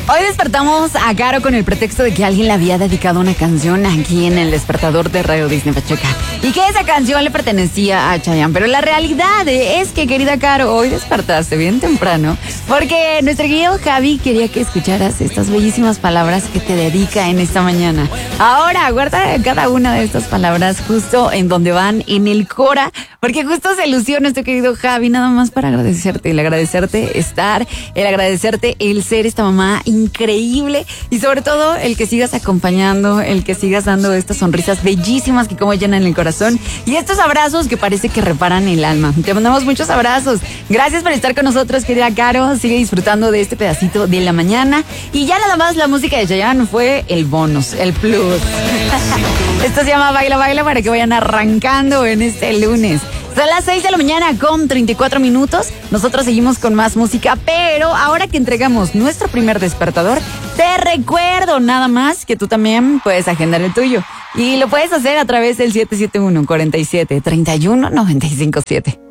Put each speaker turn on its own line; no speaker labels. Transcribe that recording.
Hoy despertamos a Caro con el pretexto de que alguien le había dedicado una canción aquí en el despertador de Radio Disney Pachuca. Y que esa canción le pertenecía a Chayanne. Pero la realidad es que, querida Caro, hoy despertaste bien temprano. Porque nuestro querido Javi quería que escucharas estas bellísimas palabras que te dedica en esta mañana. Ahora, guarda cada una de estas palabras justo en donde van, en el Cora. Porque justo se lució nuestro querido Javi, nada más para agradecerte. El agradecerte estar, el agradecerte el ser esta mamá increíble y sobre todo el que sigas acompañando, el que sigas dando estas sonrisas bellísimas que como llenan el corazón y estos abrazos que parece que reparan el alma. Te mandamos muchos abrazos. Gracias por estar con nosotros, querida Caro. Sigue disfrutando de este pedacito de la mañana y ya nada más la música de Chayanne fue el bonus, el plus. Esto se llama Baila Baila para que vayan arrancando en este lunes. Son las 6 de la mañana con 34 minutos. Nosotros seguimos con más música, pero ahora que entregamos nuestro primer despertador, te recuerdo nada más que tú también puedes agendar el tuyo. Y lo puedes hacer a través del 771-47-31-957.